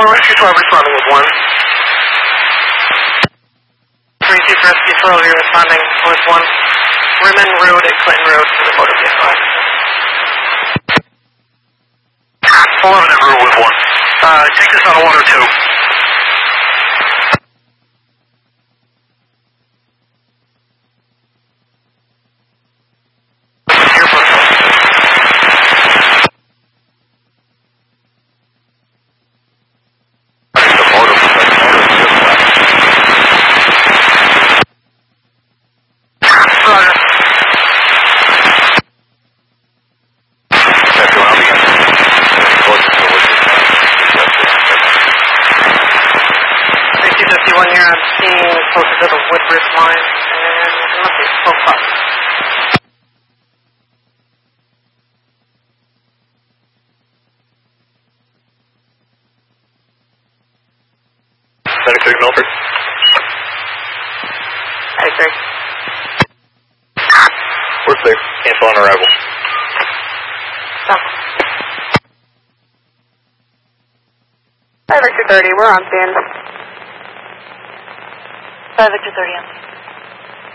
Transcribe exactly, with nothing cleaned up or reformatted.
Rescue twelve responding with one. three two for Rescue twelve, you're responding with one. Rimmon Road at Clinton Road for the motor vehicle accident. eleven at Route with one. Uh, take this on a one or two. fifty-one here, I'm seeing closer to the Woodbridge line, and let's see, so far. Static signal over. I agree. We're clear. Cancel on arrival. Stop. five Victor thirty, we're on scene. five Victor thirty on scene.